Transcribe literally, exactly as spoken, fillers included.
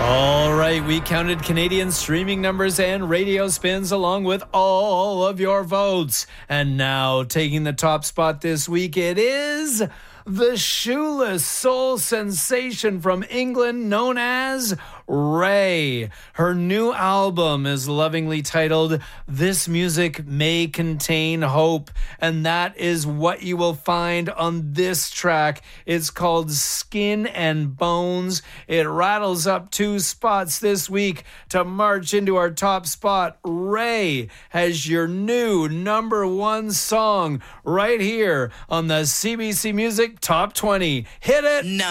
All right, we counted Canadian streaming numbers and radio spins along with all of your votes. And now, taking the top spot this week, it is the shoeless soul sensation from England known as Raye. Her new album is lovingly titled This Music May Contain Hope, and that is what you will find on this track. It's called Skin and Bones. It rattles up two spots this week to march into our top spot. Raye has your new number one song right here on the C B C Music Top twenty. Hit it!